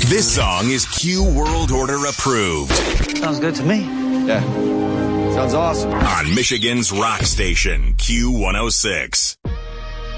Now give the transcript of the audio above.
This song is Q World Order approved. Sounds good to me. Yeah. Sounds awesome. On Michigan's rock station, Q106.